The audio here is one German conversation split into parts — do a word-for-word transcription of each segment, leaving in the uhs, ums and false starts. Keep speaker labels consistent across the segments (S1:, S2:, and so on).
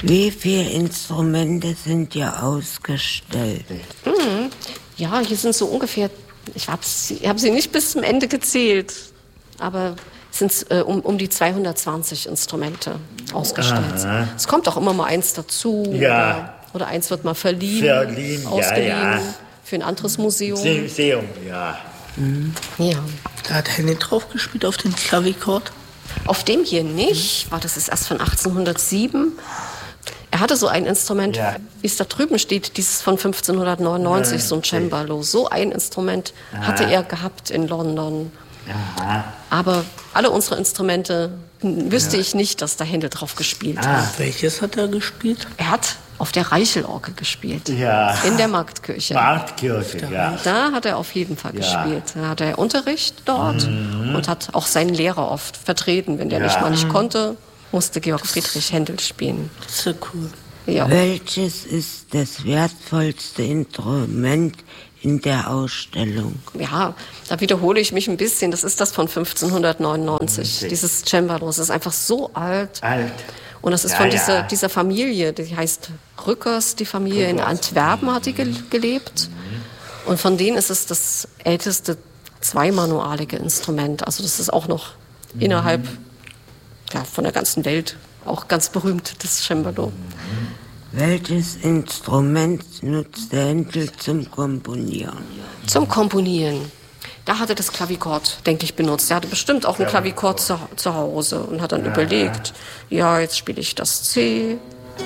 S1: Wie viele Instrumente sind hier ausgestellt?
S2: Hm, ja, hier sind so ungefähr, ich habe sie, hab sie nicht bis zum Ende gezählt, aber es sind äh, um, um die zweihundertzwanzig Instrumente ausgestellt. Aha. Es kommt auch immer mal eins dazu.
S3: Ja.
S2: Oder, oder eins wird mal verliehen,
S3: verliehen
S2: ausgeliehen
S3: ja, ja.
S2: für ein anderes Museum.
S3: Museum, ja.
S2: Mhm. Ja.
S4: Da hat Henny drauf gespielt auf den Klavichord?
S2: Auf dem hier nicht, war das ist erst von achtzehnhundertsieben. Er hatte so ein Instrument, ja. wie es da drüben steht, dieses von fünfzehnhundertneunundneunzig, so ein Cembalo. So ein Instrument Aha. hatte er gehabt in London. Aha. Aber alle unsere Instrumente wüsste ja. ich nicht, dass da Händel drauf gespielt ah. hat.
S4: Welches hat er gespielt?
S2: Er hat auf der Reichelorgel gespielt.
S3: Ja.
S2: In der Marktkirche.
S3: Marktkirche, ja.
S2: Da hat er auf jeden Fall ja. gespielt. Da hat er Unterricht dort mhm. und hat auch seinen Lehrer oft vertreten. Wenn der ja. nicht mal nicht konnte, musste Georg Friedrich Händel spielen.
S4: Das ist ja cool.
S1: Ja. Welches ist das wertvollste Instrument in der Ausstellung?
S2: Ja, da wiederhole ich mich ein bisschen. Das ist das von fünfzehnhundertneunundneunzig. Okay. Dieses Cembalo. Das ist einfach so alt.
S3: Alt.
S2: Und das ist ja, von dieser, ja. dieser Familie, die heißt Rückers, die Familie Rückers. In Antwerpen hat die ge- gelebt. Mhm. Und von denen ist es das älteste zweimanualige Instrument. Also das ist auch noch mhm. innerhalb ja, von der ganzen Welt auch ganz berühmt, das Cembalo.
S1: Mhm. Welches Instrument nutzt der Händel zum Komponieren?
S2: Zum Komponieren. Da hat er das Klavichord, denke ich, benutzt. Er hatte bestimmt auch ein Klavichord zu, zu Hause und hat dann ja. überlegt, ja, jetzt spiele ich das C.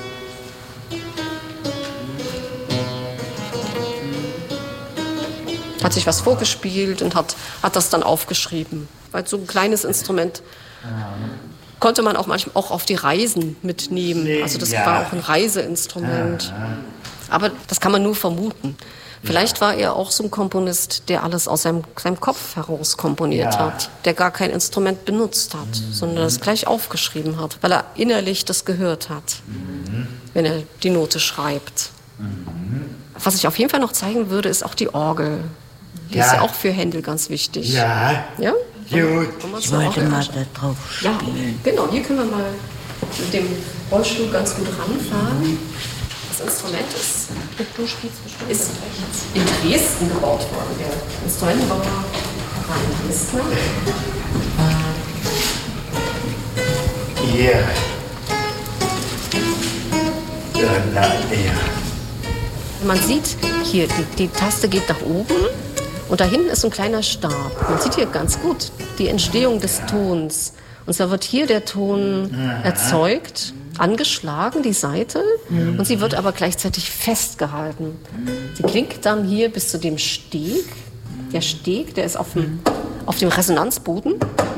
S2: Hat sich was vorgespielt und hat, hat das dann aufgeschrieben. Weil so ein kleines Instrument konnte man auch manchmal auch auf die Reisen mitnehmen. Also das ja. war auch ein Reiseinstrument. Aber das kann man nur vermuten. Vielleicht war er auch so ein Komponist, der alles aus seinem, seinem Kopf heraus komponiert ja. hat, der gar kein Instrument benutzt hat, mhm. sondern das gleich aufgeschrieben hat, weil er innerlich das gehört hat, mhm. wenn er die Note schreibt. Mhm. Was ich auf jeden Fall noch zeigen würde, ist auch die Orgel. Die ja. ist ja auch für Händel ganz wichtig.
S3: Ja,
S2: ja?
S3: gut.
S1: Ich wollte mal da drauf spielen.
S2: Ja, genau, hier können wir mal mit dem Rollstuhl ganz gut ranfahren. Das Instrument ist, du spielst bestimmt, ist in Dresden gebaut worden. Der Instrumentenbauer war ein Dresdner.
S3: Ja. Ja, na, ja.
S2: Man sieht hier, die, die Taste geht nach oben und da hinten ist so ein kleiner Stab. Man sieht hier ganz gut die Entstehung des Tons. Und zwar wird hier der Ton erzeugt, angeschlagen, die Saite, mhm. und sie wird aber gleichzeitig festgehalten. Sie klingt dann hier bis zu dem Steg. Der Steg, der ist auf dem, auf dem Resonanzboden.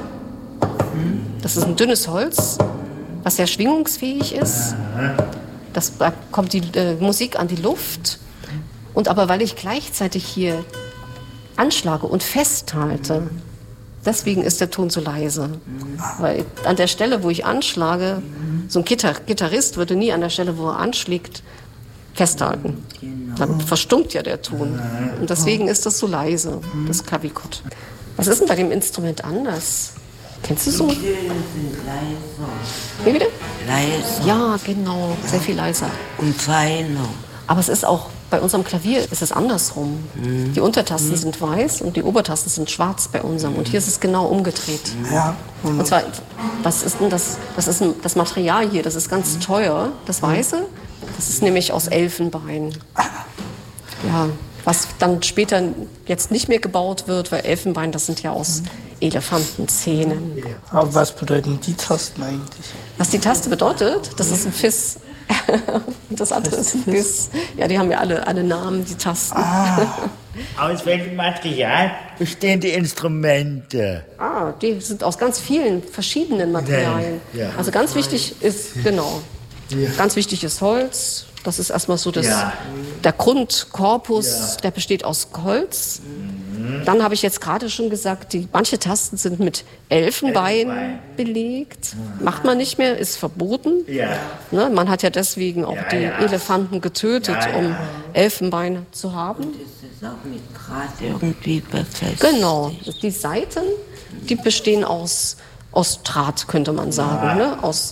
S2: Das ist ein dünnes Holz, was sehr schwingungsfähig ist. Das da kommt die äh, Musik an die Luft. Und aber weil ich gleichzeitig hier anschlage und festhalte, deswegen ist der Ton so leise. Weil an der Stelle, wo ich anschlage, so ein Gitar- Gitarrist würde nie an der Stelle, wo er anschlägt, festhalten. Dann verstummt ja der Ton. Und deswegen ist das so leise, das Klavichord. Was ist denn bei dem Instrument anders? Kennst du so?
S1: Die Töne sind leiser.
S2: Wie bitte?
S1: Leiser.
S2: Ja, genau, sehr viel leiser.
S1: Und feiner.
S2: Aber es ist auch, bei unserem Klavier ist es andersrum. Mhm. Die Untertasten mhm. sind weiß und die Obertasten sind schwarz bei unserem. Und hier ist es genau umgedreht.
S4: Ja.
S2: Und zwar, was ist denn das? Das ist ein, das Material hier, das ist ganz teuer, das Weiße. Das ist nämlich aus Elfenbein. Ja, was dann später jetzt nicht mehr gebaut wird, weil Elfenbein, das sind ja aus Elefantenzähnen.
S4: Aber was bedeuten die Tasten eigentlich?
S2: Was die Taste bedeutet, das ist ein Fiss. Und das andere ist ein Fiss. Ja, die haben ja alle, alle Namen, die Tasten.
S3: Ah. Aus welchem Material bestehen die Instrumente?
S2: Ah, die sind aus ganz vielen verschiedenen Materialien. Ja. Also ganz wichtig ist, genau, ja. ganz wichtig ist Holz. Das ist erstmal so das, ja. der Grundkorpus, ja. der besteht aus Holz. Mhm. Dann habe ich jetzt gerade schon gesagt, die, manche Tasten sind mit Elfenbein, Elfenbein. belegt. Mhm. Macht man nicht mehr, ist verboten. Ja. Ne, man hat ja deswegen auch ja, die ja. Elefanten getötet, ja, ja. um Elfenbein zu haben.
S1: Und ist es auch mit Draht irgendwie befestigt?
S2: Genau, die Saiten, die bestehen aus, aus Draht, könnte man sagen. Ja. Ne? Aus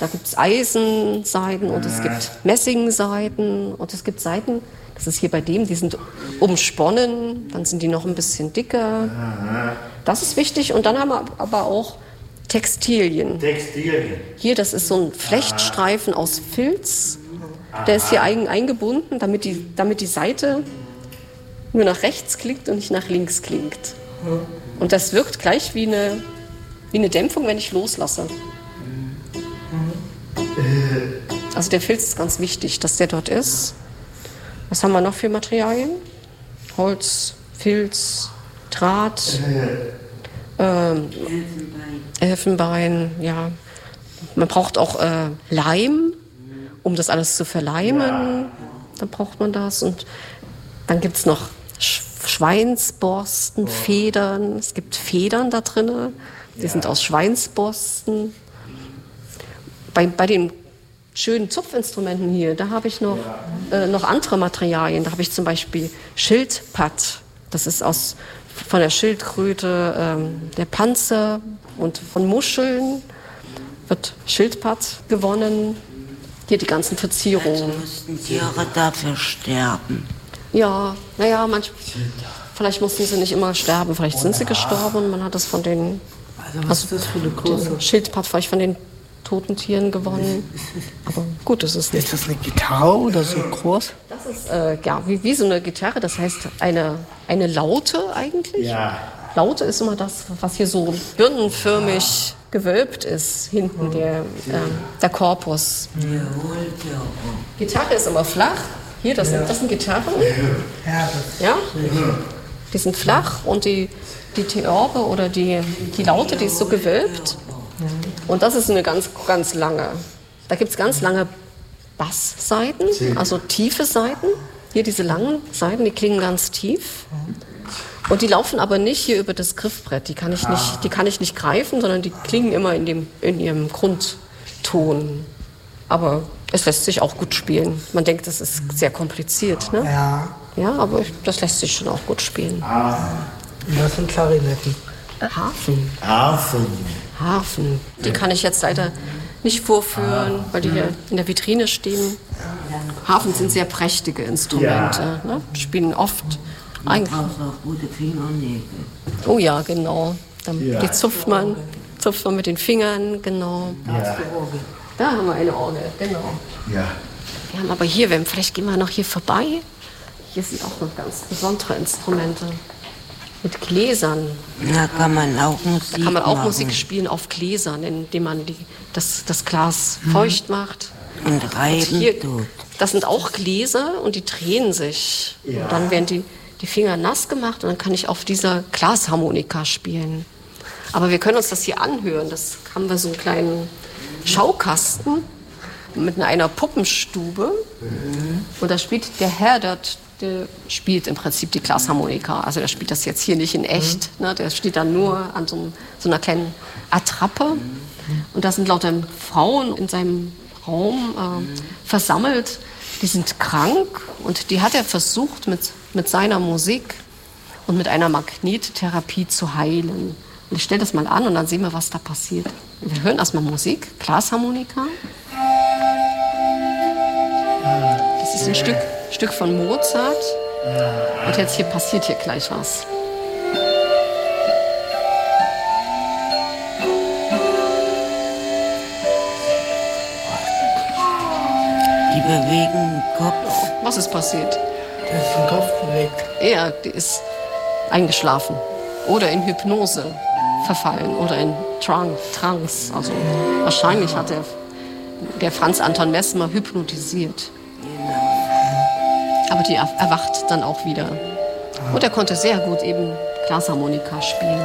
S2: Da gibt es Eisensaiten und es gibt Messingsaiten und es gibt Saiten, das ist hier bei dem, die sind umsponnen, dann sind die noch ein bisschen dicker. Das ist wichtig. Und dann haben wir aber auch Textilien.
S3: Textilien.
S2: Hier, das ist so ein Flechtstreifen aus Filz. Der ist hier eigen eingebunden, damit die, damit die Seite nur nach rechts klingt und nicht nach links klingt. Und das wirkt gleich wie eine, wie eine Dämpfung, wenn ich loslasse. Also der Filz ist ganz wichtig, dass der dort ist. Was haben wir noch für Materialien? Holz, Filz, Draht, ähm, Elfenbein, ja. Man braucht auch äh, Leim, um das alles zu verleimen. Dann braucht man das. Und dann gibt es noch Sch- Schweinsborsten, Federn. Es gibt Federn da drin, die sind aus Schweinsborsten. Bei, bei den schönen Zupfinstrumenten hier, da habe ich noch, äh, noch andere Materialien. Da habe ich zum Beispiel Schildpatt. Das ist aus, von der Schildkröte ähm, der Panzer und von Muscheln wird Schildpatt gewonnen. Hier die ganzen Verzierungen.
S1: Also mussten Tiere dafür sterben.
S2: Ja, naja, manchmal, vielleicht mussten sie nicht immer sterben. Vielleicht sind sie gestorben. Man hat das von den,
S4: Also was ist das für eine Größe?
S2: Schildpatt vielleicht von den toten Tieren gewonnen. Aber gut, das ist nicht.
S4: Ist das eine Gitarre oder so groß?
S2: Das ist äh, ja wie, wie so eine Gitarre, das heißt eine, eine Laute eigentlich.
S3: Ja.
S2: Laute ist immer das, was hier so birnenförmig gewölbt ist, hinten der, äh, der Korpus. Gitarre ist immer flach. Hier, das, sind, das sind Gitarren.
S4: Ja, das
S2: Ja? Die sind flach und die, die Theorbe oder die, die Laute, die ist so gewölbt. Und das ist eine ganz, ganz lange. Da gibt es ganz lange Basssaiten, also tiefe Saiten. Hier diese langen Saiten, die klingen ganz tief. Und die laufen aber nicht hier über das Griffbrett. Die kann ich nicht, die kann ich nicht greifen, sondern die klingen immer in, dem, in ihrem Grundton. Aber es lässt sich auch gut spielen. Man denkt, das ist sehr kompliziert, ne?
S4: Ja.
S2: Ja, aber ich- das lässt sich schon auch gut spielen.
S4: Und das sind Klarinetten.
S2: Harfen.
S3: Hafen.
S2: Harfen. Die kann ich jetzt leider nicht vorführen, weil die hier in der Vitrine stehen. Harfen sind sehr prächtige Instrumente. Ne? Die spielen oft eigentlich.
S1: Brauchst auch gute Fingernägel.
S2: Oh ja, genau. Dann,
S3: Ja.
S2: Die zupft man, zupft man mit den Fingern, genau. Da haben wir eine Orgel, genau.
S3: Ja.
S2: Wir haben aber hier, wenn, vielleicht gehen wir noch hier vorbei. Hier sind auch noch ganz besondere Instrumente. Mit Gläsern.
S1: Da kann man auch Musik
S2: Da kann man auch
S1: machen.
S2: Musik spielen auf Gläsern, indem man die, das, das Glas feucht macht.
S1: Und reiben
S2: Hier,
S1: tut.
S2: das sind auch Gläser und die drehen sich. Und dann werden die, die Finger nass gemacht und dann kann ich auf dieser Glasharmonika spielen. Aber wir können uns das hier anhören. Das haben wir so einen kleinen Schaukasten mit einer Puppenstube. Und da spielt der Herr dort, der spielt im Prinzip die Glasharmonika. Also der spielt das jetzt hier nicht in echt. Ne? Der steht dann nur an so, einem, so einer kleinen Attrappe. Und da sind lauter Frauen in seinem Raum äh, versammelt. Die sind krank und die hat er versucht mit, mit seiner Musik und mit einer Magnettherapie zu heilen. Und ich stelle das mal an und dann sehen wir, was da passiert. Wir hören erstmal Musik, Glasharmonika. Das ist ein Stück, Stück von Mozart. Und jetzt hier passiert hier gleich was.
S1: Die bewegen den Kopf.
S2: Was ist passiert?
S4: Der ist den Kopf bewegt.
S2: Er, die ist eingeschlafen oder in Hypnose verfallen oder in Tran- Trance. Also wahrscheinlich hat der, der Franz Anton Messmer hypnotisiert. Aber die er- erwacht dann auch wieder. Und er konnte sehr gut eben Glasharmonika spielen.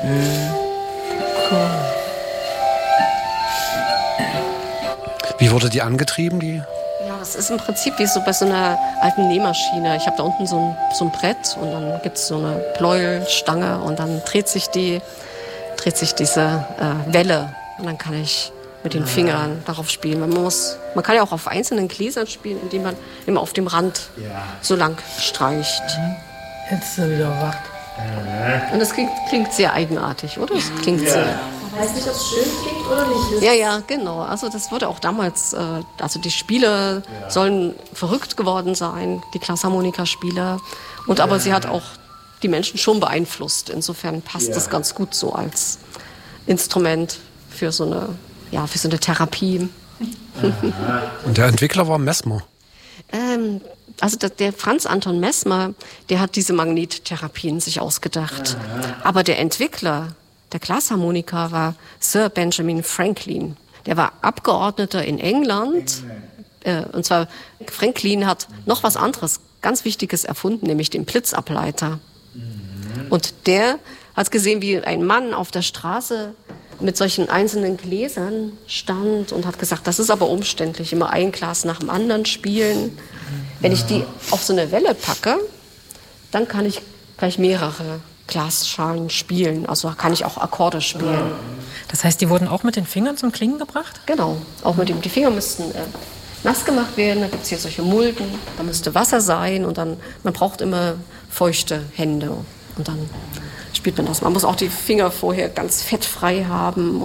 S5: Wie wurde die angetrieben, die?
S2: Ja, das ist im Prinzip wie so bei so einer alten Nähmaschine. Ich habe da unten so ein, so ein Brett und dann gibt es so eine Pleuelstange und dann dreht sich die, dreht sich diese äh, Welle und dann kann ich mit den Fingern darauf spielen. Man muss, man kann ja auch auf einzelnen Gläsern spielen, indem man immer auf dem Rand so lang streicht.
S4: Jetzt ist er wieder wach.
S2: Und das klingt, klingt sehr eigenartig, oder? Das klingt sehr. Weiß nicht, ob es schön klingt
S4: oder nicht?
S2: Ja, ja, genau. Also das wurde auch damals, äh, also die Spieler sollen verrückt geworden sein, die Glasharmonika-Spieler. Und aber sie hat auch die Menschen schon beeinflusst. Insofern passt
S3: Ja.
S2: das ganz gut so als Instrument für so eine, ja, für so eine Therapie.
S5: Und der Entwickler war Messmer.
S2: Ähm, also der, der Franz Anton Messmer, der hat diese Magnettherapien sich ausgedacht. Aber der Entwickler der Glasharmonika war Sir Benjamin Franklin. Der war Abgeordneter in England. Äh, und zwar Franklin hat noch was anderes, ganz Wichtiges erfunden, nämlich den Blitzableiter. Und der hat gesehen, wie ein Mann auf der Straße mit solchen einzelnen Gläsern stand und hat gesagt, das ist aber umständlich, immer ein Glas nach dem anderen spielen. Wenn ich die auf so eine Welle packe, dann kann ich gleich mehrere Glasschalen spielen. Also kann ich auch Akkorde spielen.
S6: Das heißt, die wurden auch mit den Fingern zum Klingen gebracht?
S2: Genau, auch mit dem, die Finger müssten äh, nass gemacht werden. Da gibt es hier solche Mulden, da müsste Wasser sein und dann, man braucht immer feuchte Hände und dann spielt man das. Man muss auch die Finger vorher ganz fettfrei haben.